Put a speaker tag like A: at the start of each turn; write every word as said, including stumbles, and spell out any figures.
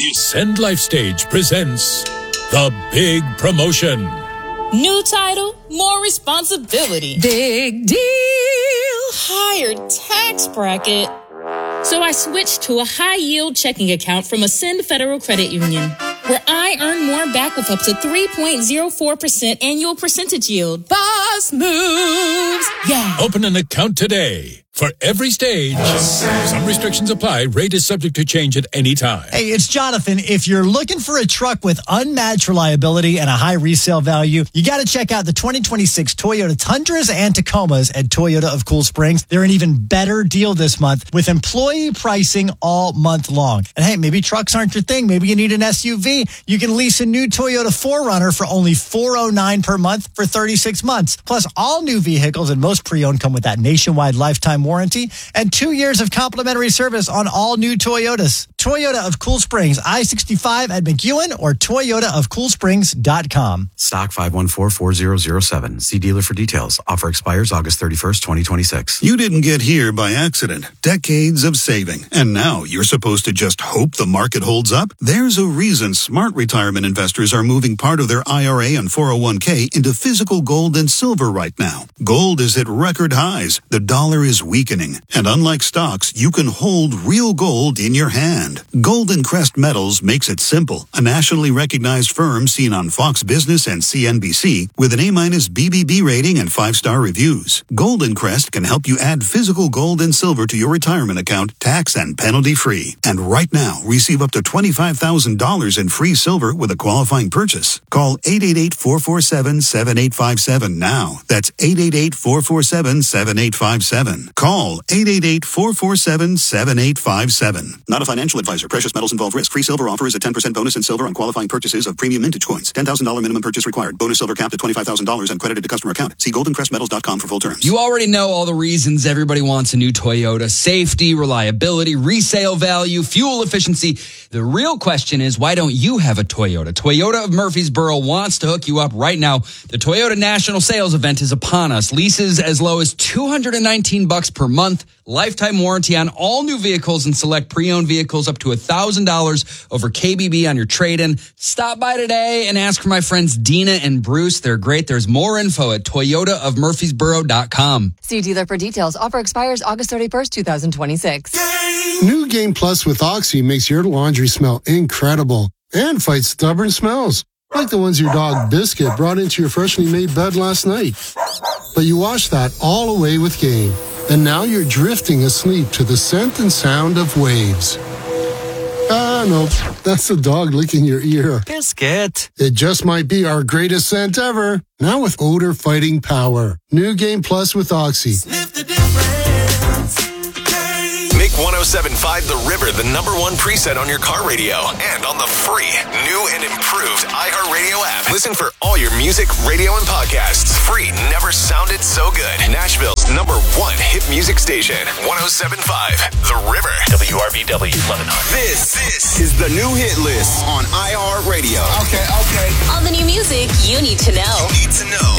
A: The Ascend Life Stage presents The Big Promotion.
B: New title, more responsibility.
C: Big deal.
B: Higher tax bracket. So I switched to a high-yield checking account from Ascend Federal Credit Union, where I earn more back with up to three point zero four percent annual percentage yield.
C: Boss moves.
B: Yeah.
A: Open an account today. For every stage, some restrictions apply. Rate is subject to change at any time.
D: Hey, it's Jonathan. If you're looking for a truck with unmatched reliability and a high resale value, you got to check out the twenty twenty-six Toyota Tundras and Tacomas at Toyota of Cool Springs. They're an even better deal this month with employee pricing all month long. And hey, maybe trucks aren't your thing. Maybe you need an S U V. You can lease a new Toyota four runner for only four hundred nine dollars per month for thirty-six months. Plus, all new vehicles and most pre-owned come with that nationwide lifetime warranty and two years of complimentary service on all new Toyotas. Toyota of Cool Springs, I sixty-five at McEwen or toyota of cool springs dot com.
E: Stock five one four, four zero zero seven. See dealer for details. Offer expires August thirty-first, twenty twenty-six.
F: You didn't get here by accident. Decades of saving. And now you're supposed to just hope the market holds up? There's a reason smart retirement investors are moving part of their I R A and four oh one k into physical gold and silver right now. Gold is at record highs. The dollar is weakening. And unlike stocks, you can hold real gold in your hand. Golden Crest Metals makes it simple. A nationally recognized firm seen on Fox Business and C N B C with an A-minus B B B rating and five-star reviews. Golden Crest can help you add physical gold and silver to your retirement account, tax and penalty-free. And right now, receive up to twenty-five thousand dollars in free silver with a qualifying purchase. Call eight eight eight, four four seven, seven eight five seven now. That's eight eight eight, four four seven, seven eight five seven. Call eight eight eight, four four seven, seven eight five seven. Not a financial advisor. Precious metals involve risk. Free silver offer is a ten percent bonus in silver on qualifying purchases of premium mintage coins. ten thousand dollars minimum purchase required. Bonus silver capped at twenty-five thousand dollars and credited to customer account. See golden crest metals dot com for full terms.
G: You already know all the reasons everybody wants a new Toyota. Safety, reliability, resale value, fuel efficiency. The real question is, why don't you have a Toyota? Toyota of Murfreesboro wants to hook you up right now. The Toyota National Sales Event is upon us. Leases as low as two hundred nineteen bucks per month. Lifetime warranty on all new vehicles and select pre-owned vehicles up to one thousand dollars over K B B on your trade-in. Stop by today and ask for my friends Dina and Bruce. They're great. There's more info at toyota of murfreesboro dot com.
H: See dealer for details. Offer expires August thirty-first, twenty twenty-six.
I: New Game Plus with Oxy makes your laundry smell incredible and fights stubborn smells, like the ones your dog Biscuit brought into your freshly made bed last night. But you wash that all away with Game, and now you're drifting asleep to the scent and sound of waves. Ah, no, that's the dog licking your ear.
E: Biscuit.
I: It just might be our greatest scent ever, now with odor-fighting power. New Game Plus with Oxy.
J: Sniff the difference.
K: Make one oh seven point five The River the number one preset on your car radio and on the free, new and improved iHeartRadio app. Listen for all your music, radio, and podcasts. Free never sounded so good. Nashville's number one hit music station. one oh seven point five The River.
L: W R V W, Lebanon.
K: This, this is the new hit list on iHeartRadio.
J: Okay, okay.
M: All the new music you need to know.
K: You need to know.